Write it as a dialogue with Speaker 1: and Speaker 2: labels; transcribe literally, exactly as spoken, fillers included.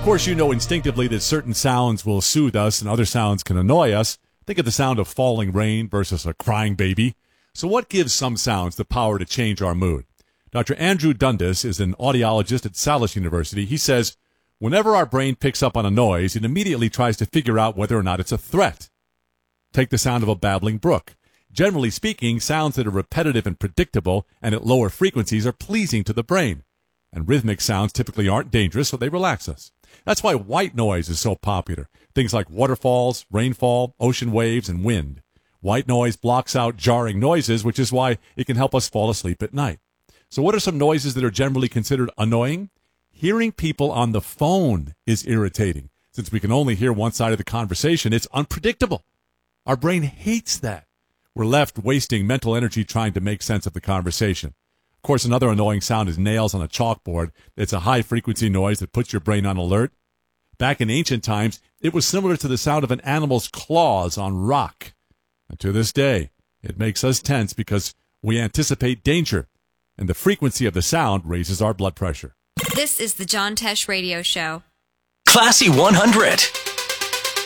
Speaker 1: course, you know instinctively that certain sounds will soothe us and other sounds can annoy us. Think of the sound of falling rain versus a crying baby. So what gives some sounds the power to change our mood? Doctor Andrew Dundas is an audiologist at Salus University. He says, whenever our brain picks up on a noise, it immediately tries to figure out whether or not it's a threat. Take the sound of a babbling brook. Generally speaking, sounds that are repetitive and predictable and at lower frequencies are pleasing to the brain. And rhythmic sounds typically aren't dangerous, so they relax us. That's why white noise is so popular. Things like waterfalls, rainfall, ocean waves, and wind. White noise blocks out jarring noises, which is why it can help us fall asleep at night. So what are some noises that are generally considered annoying? Hearing people on the phone is irritating. Since we can only hear one side of the conversation, it's unpredictable. Our brain hates that. We're left wasting mental energy trying to make sense of the conversation. Of course, another annoying sound is nails on a chalkboard. It's a high-frequency noise that puts your brain on alert. Back in ancient times, it was similar to the sound of an animal's claws on rock. And to this day, it makes us tense because we anticipate danger, and the frequency of the sound raises our blood pressure.
Speaker 2: This is the John Tesh Radio Show.
Speaker 3: Classy one hundred.